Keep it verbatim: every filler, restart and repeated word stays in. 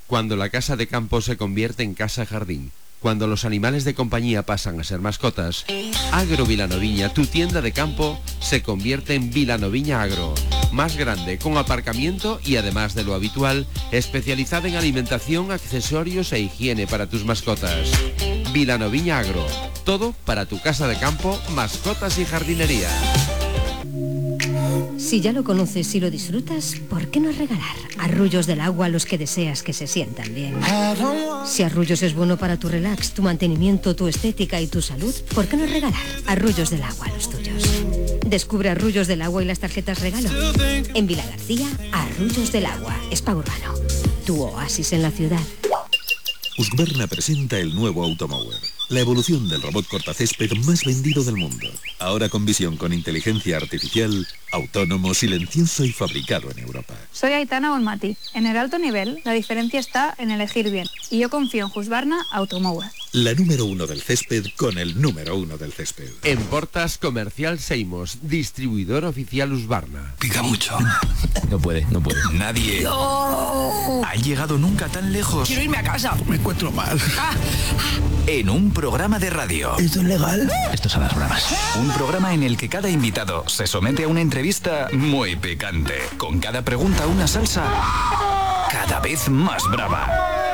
Cuando la casa de campo se convierte en casa-jardín. Cuando los animales de compañía pasan a ser mascotas, Agro Vilanoviña, tu tienda de campo, se convierte en Vilanoviña Agro. Más grande, con aparcamiento y además de lo habitual, especializada en alimentación, accesorios e higiene para tus mascotas. Vilanoviña Agro. Todo para tu casa de campo, mascotas y jardinería. Si ya lo conoces y lo disfrutas, ¿por qué no regalar Arrullos del Agua a los que deseas que se sientan bien? Si Arrullos es bueno para tu relax, tu mantenimiento, tu estética y tu salud, ¿por qué no regalar Arrullos del Agua a los tuyos? Descubre Arrullos del Agua y las tarjetas regalo. En Vila García, Arrullos del Agua, Spa Urbano. Tu oasis en la ciudad. Husqvarna presenta el nuevo Automower, la evolución del robot cortacésped más vendido del mundo. Ahora con visión con inteligencia artificial, autónomo, silencioso y fabricado en Europa. Soy Aitana Bonmati. En el alto nivel, la diferencia está en elegir bien. Y yo confío en Husqvarna Automower. La número uno del césped con el número uno del césped. En Portas Comercial Seimos, distribuidor oficial Husqvarna. Pica mucho. No puede, no puede. Nadie No. ha llegado nunca tan lejos. Quiero irme a casa. Me encuentro mal. En un programa de radio. ¿Esto es legal? Estos son las bromas. Un programa en el que cada invitado se somete a una entrevista muy picante. Con cada pregunta una salsa cada vez más brava.